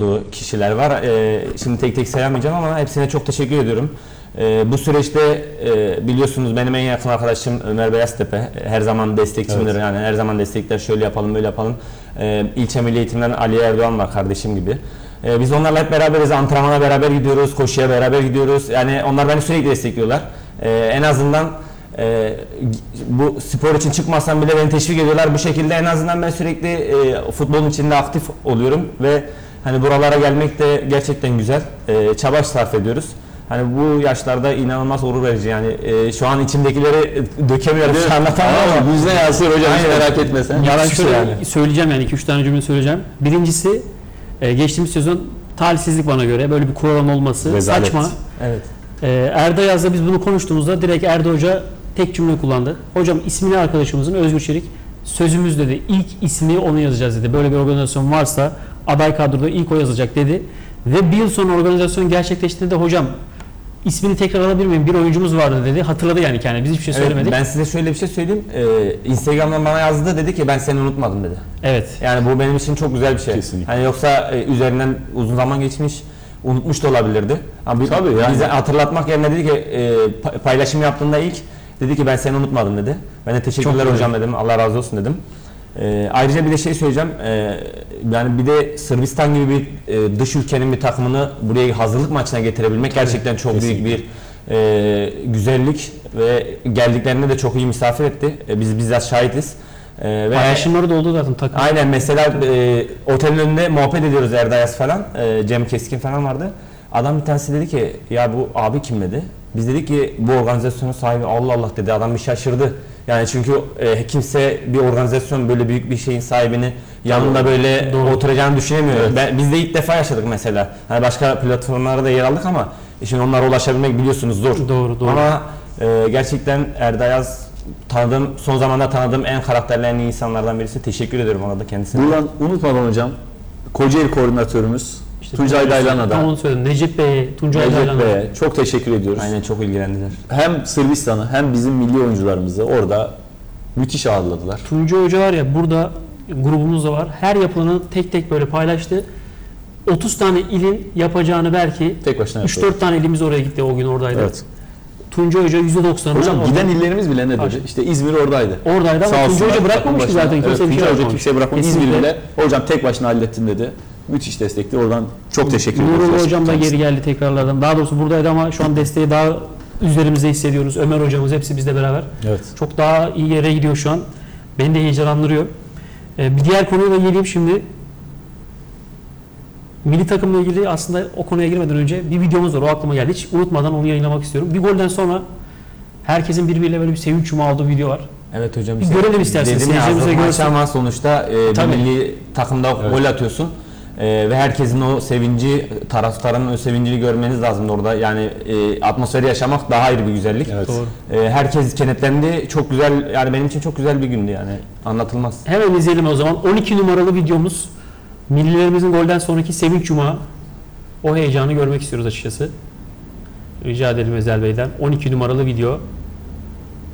olduğu kişiler var. Şimdi tek tek sayamayacağım ama hepsine çok teşekkür ediyorum. Bu süreçte biliyorsunuz benim en yakın arkadaşım Ömer Beyaztepe. Her zaman destekçimdir. Evet. Yani her zaman destekler, şöyle yapalım böyle yapalım. İlçe Milli Eğitim'den Ali Erdoğan var kardeşim gibi. Biz onlarla hep beraberiz, antrenmana beraber gidiyoruz, koşuya beraber gidiyoruz. Yani onlar beni sürekli destekliyorlar. En azından bu spor için çıkmasam bile beni teşvik ediyorlar. Bu şekilde en azından ben sürekli futbolun içinde aktif oluyorum ve hani buralara gelmek de gerçekten güzel. Çaba sarf ediyoruz. Hani bu yaşlarda inanılmaz gurur verici yani şu an içimdekileri dökemiyorum, anlatamam ama yüzde yansır hocam, hiç merak etme sen. Ya ben şöyle söyleyeceğim, yani 2-3 tane cümle söyleyeceğim. Birincisi, geçtiğimiz sezon talihsizlik bana göre, böyle bir kural olması rezalet. Saçma. Evet. Erda Yaz'la biz bunu konuştuğumuzda direkt Erda Hoca tek cümle kullandı. Hocam ismini arkadaşımızın Özgür Çelik, sözümüz dedi, ilk ismi onu yazacağız dedi. Böyle bir organizasyon varsa aday kadroda ilk o yazacak dedi. Ve bir yıl sonra organizasyon gerçekleştiğinde de hocam ismini tekrar alabilir miyim? Bir oyuncumuz vardı dedi. Hatırladı yani kendine. Biz hiçbir şey söylemedik. Ben size şöyle bir şey söyleyeyim. Instagram'dan bana yazdı, dedi ki ben seni unutmadım dedi. Evet. Yani bu benim için çok güzel bir şey. Kesinlikle. Hani yoksa üzerinden uzun zaman geçmiş, unutmuş da olabilirdi. Ama tabii yani. Bize hatırlatmak yerine dedi ki paylaşım yaptığında ilk dedi ki ben seni unutmadım dedi. Ben de teşekkürler hocam dedim. Allah razı olsun dedim. Ayrıca bir de şey söyleyeceğim. Yani bir de Sırbistan gibi bir dış ülkenin bir takımını buraya hazırlık maçına getirebilmek gerçekten çok büyük bir güzellik ve geldiklerinde de çok iyi misafir etti. Biz bizzat şahitiz. Paylaşımları da oldu zaten takım. Aynen, mesela otelin önünde muhabbet ediyoruz, Erdayaz falan, Cem Keskin falan vardı. Adam bir tanesi dedi ki ya bu abi kim dedi. Biz dedik ki bu organizasyonun sahibi, Allah Allah dedi, adam bir şaşırdı. Yani çünkü kimse bir organizasyon, böyle büyük bir şeyin sahibini yanında böyle oturacağını düşünemiyor. Evet. Biz de ilk defa yaşadık mesela. Hani başka platformlarda da yer aldık ama şimdi onlara ulaşabilmek biliyorsunuz zor. Doğru. Ama gerçekten Erdayaz son zamanda tanıdığım en karakterli, en iyi insanlardan birisi. Teşekkür ediyorum ona da, kendisine. Buradan unutmadan hocam, Kocaeli koordinatörümüz Tuncay Daylan'a da. Tam onu söyledim. Necip Bey'e, Tuncay Daylan'a. Bey'e çok teşekkür ediyoruz. Aynen, çok ilgilendiler. Hem Sırbistan'ı hem bizim milli oyuncularımızı orada müthiş ağırladılar. Tuncay Hoca var ya, burada grubumuz da var. Her yapılanı tek tek böyle paylaştı. 30 tane ilin yapacağını belki Tek başına 3-4 tane ilimiz oraya gitti, o gün oradaydı. Evet. Tuncay Hoca %90'ını Hocam giden illerimiz bile ne dedi? İşte İzmir oradaydı. Oradaydı ama Tuncay Hoca bırakmamıştı zaten. Kimse bir şey Tuncay Hoca yapmamış. kimseye bırakmadı. İzmir bile hocam tek başına hallettin dedi. Müthiş destekti. Oradan çok teşekkür ediyoruz. Nurullah Hocam da geri geldi tekrarlardan. Daha doğrusu buradaydı ama şu an desteği daha üzerimizde hissediyoruz. Ömer Hocamız, hepsi bizle beraber. Evet. Çok daha iyi yere gidiyor şu an. Beni de heyecanlandırıyor. Bir diğer konuya da geleyim şimdi. Milli takımla ilgili aslında o konuya girmeden önce bir videomuz var. O aklıma geldi. Hiç unutmadan onu yayınlamak istiyorum. Bir golden sonra herkesin birbiriyle böyle bir sevinç yumağı aldığı video var. Evet hocam. Bir görelim isterseniz. Seyircimize görsün. Ama sonuçta bir milli takımda gol atıyorsun. Ve herkesin o sevinci, taraftarın o sevincini görmeniz lazım orada. Yani atmosferi yaşamak daha ayrı bir güzellik. Evet. Doğru. Herkes kenetlendi. Çok güzel, yani benim için çok güzel bir gündü yani. Anlatılmaz. Hemen izleyelim o zaman. 12 numaralı videomuz. Millilerimizin golden sonraki sevinç yumağı. O heyecanı görmek istiyoruz açıkçası. Rica edelim Ezel Bey'den. 12 numaralı video.